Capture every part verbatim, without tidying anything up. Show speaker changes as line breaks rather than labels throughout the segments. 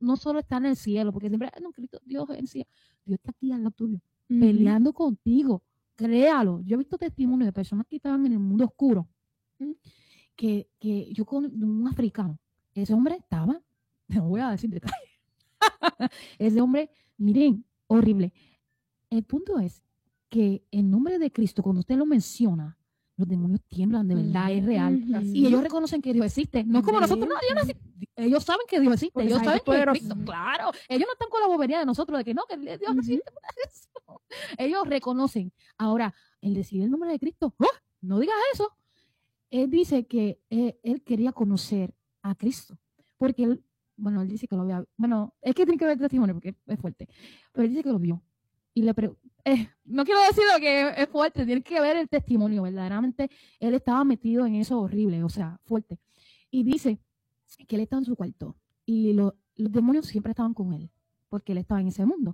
no solo está en el cielo, porque siempre, no, Cristo, Dios en el cielo. Dios está aquí al lado tuyo, uh-huh. peleando contigo. Créalo. Yo he visto testimonios de personas que estaban en el mundo oscuro, ¿sí? que, que yo con un africano, ese hombre estaba, no voy a decir detalles, ese hombre, miren, horrible. El punto es que en nombre de Cristo, cuando usted lo menciona, los demonios tiemblan, de verdad, uh-huh. es real. Uh-huh. Y ellos reconocen que Dios existe. No es como uh-huh. nosotros, no, Dios no existe. Ellos saben que Dios existe. Porque ellos saben que Cristo, claro. Ellos no están con la bobería de nosotros de que no, que Dios no uh-huh. existe. Ellos reconocen. Ahora, el decir el nombre de Cristo, ¡oh! No digas eso. Él dice que eh, él quería conocer a Cristo. Porque él, bueno, él dice que lo había, bueno, es que tiene que ver el testimonio porque es fuerte. Pero él dice que lo vio. Y le preguntó, eh, no quiero decir lo que es fuerte, tiene que ver el testimonio, verdaderamente él estaba metido en eso horrible, o sea, fuerte. Y dice que él estaba en su cuarto y lo, los demonios siempre estaban con él, porque él estaba en ese mundo.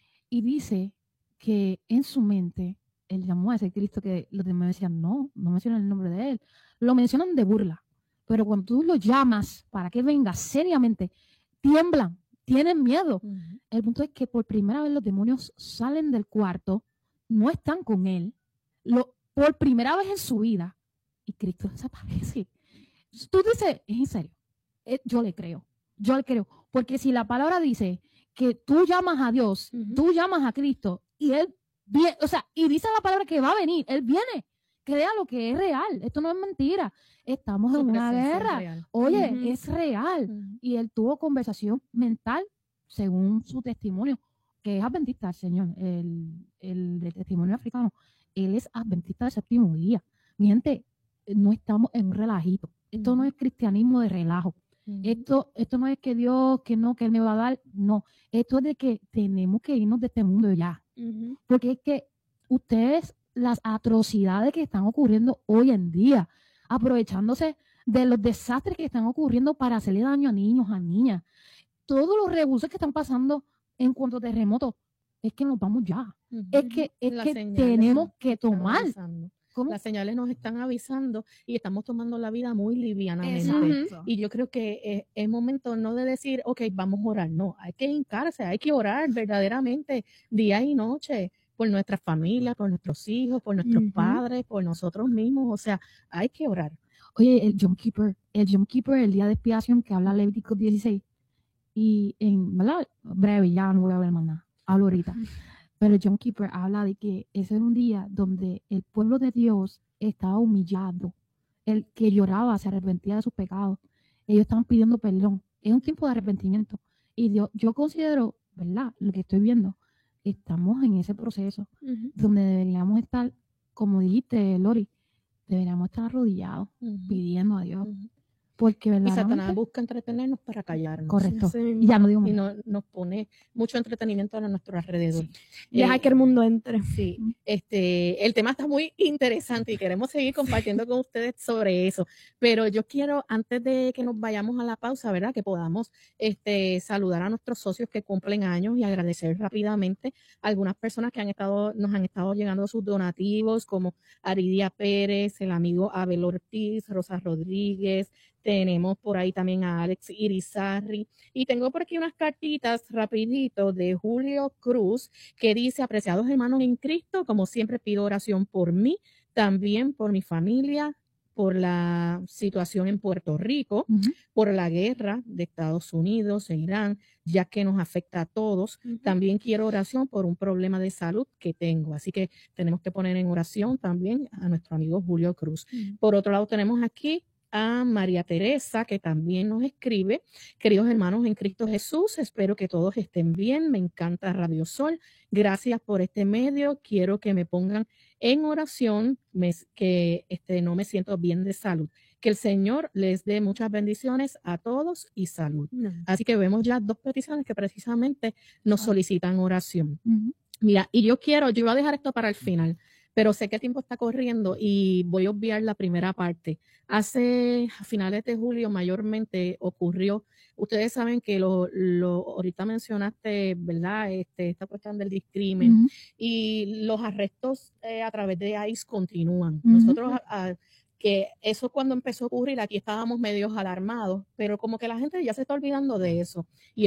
Y dice que en su mente, él llamó a ese Cristo que los demonios decían, no, no mencionan el nombre de él, lo mencionan de burla, pero cuando tú lo llamas para que venga seriamente, tiemblan. Tienen miedo. Uh-huh. El punto es que por primera vez los demonios salen del cuarto, no están con él, lo, por primera vez en su vida, y Cristo desaparece. Tú dices, es en serio, eh, yo le creo, yo le creo, porque si la palabra dice que tú llamas a Dios, uh-huh. tú llamas a Cristo, y él viene, o sea, y dice la palabra que va a venir, él viene, crea lo que es real, esto no es mentira. Estamos en una guerra. Oye, uh-huh. es real. Uh-huh. Y él tuvo conversación mental, según su testimonio, que es adventista, el señor, el, el del testimonio africano. Él es adventista del séptimo día. Mi gente, no estamos en un relajito. Esto uh-huh. no es cristianismo de relajo. Uh-huh. Esto, esto no es que Dios, que no, que Él me va a dar. No. Esto es de que tenemos que irnos de este mundo ya. Uh-huh. Porque es que ustedes, las atrocidades que están ocurriendo hoy en día, aprovechándose de los desastres que están ocurriendo para hacerle daño a niños, a niñas. Todos los rebuses que están pasando en cuanto a terremotos, es que nos vamos ya. Uh-huh. Es que, es que tenemos que tomar.
Las señales nos están avisando y estamos tomando la vida muy livianamente. Uh-huh. Y yo creo que es, es momento no de decir, ok, vamos a orar. No, hay que hincarse, hay que orar verdaderamente día y noche. Por nuestras familias, por nuestros hijos, por nuestros uh-huh. padres, por nosotros mismos, o sea, hay que orar.
Oye, el Yom Kippur, el Yom Kippur, el día de expiación que habla Levítico dieciséis, y en, ¿verdad? Breve, ya no voy a hablar más nada, hablo ahorita, uh-huh. pero el Yom Kippur habla de que ese es un día donde el pueblo de Dios estaba humillado, el que lloraba, se arrepentía de sus pecados, ellos estaban pidiendo perdón, es un tiempo de arrepentimiento, y Dios, yo considero, ¿verdad? Lo que estoy viendo, estamos en ese proceso uh-huh. donde deberíamos estar, como dijiste, Lori, deberíamos estar arrodillados uh-huh. pidiendo a Dios. Uh-huh. Porque
y Satanás busca entretenernos para callarnos.
Correcto.
Sí, y ya no digo más. Y no, nos pone mucho entretenimiento a nuestro alrededor. Sí.
Eh, Deja que el mundo entre.
Sí. Este, el tema está muy interesante y queremos seguir compartiendo con ustedes sobre eso. Pero yo quiero, antes de que nos vayamos a la pausa, ¿verdad? Que podamos este, saludar a nuestros socios que cumplen años y agradecer rápidamente a algunas personas que han estado, nos han estado llegando sus donativos, como Aridia Pérez, el amigo Abel Ortiz, Rosa Rodríguez. Tenemos por ahí también a Alex Irizarry. Y tengo por aquí unas cartitas rapidito de Julio Cruz que dice, apreciados hermanos en Cristo, como siempre pido oración por mí, también por mi familia, por la situación en Puerto Rico, uh-huh. por la guerra de Estados Unidos e Irán, ya que nos afecta a todos. Uh-huh. También quiero oración por un problema de salud que tengo. Así que tenemos que poner en oración también a nuestro amigo Julio Cruz. Uh-huh. Por otro lado tenemos aquí a María Teresa, que también nos escribe, queridos hermanos en Cristo Jesús, espero que todos estén bien, me encanta Radio Sol, gracias por este medio, quiero que me pongan en oración, me, que este, no me siento bien de salud, que el Señor les dé muchas bendiciones a todos y salud. No. Así que vemos ya dos peticiones que precisamente nos solicitan oración. Uh-huh. Mira, y yo quiero, yo iba a dejar esto para el final, pero sé que el tiempo está corriendo y voy a obviar la primera parte. Hace a finales de julio mayormente ocurrió, ustedes saben que lo, lo ahorita mencionaste, ¿verdad? Este, esta cuestión del discrimen uh-huh. y los arrestos eh, a través de ICE continúan. Uh-huh. Nosotros, a, que eso cuando empezó a ocurrir, aquí estábamos medios alarmados, pero como que la gente ya se está olvidando de eso. Y